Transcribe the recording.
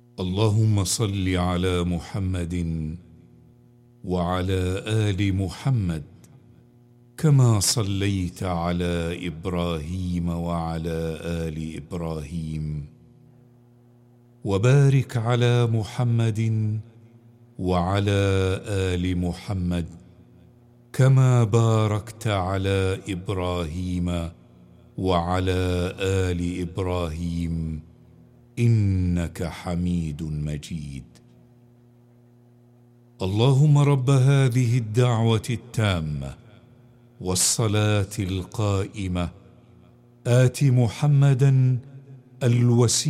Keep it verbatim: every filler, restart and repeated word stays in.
اللهم صل على محمد وعلى آل محمد كما صليت على إبراهيم وعلى آل إبراهيم، وبارك على محمد وعلى آل محمد كما باركت على إبراهيم وعلى آل إبراهيم إنك حميد مجيد. اللهم رب هذه الدعوة التامة والصلاة القائمة آت محمدا الوسيلة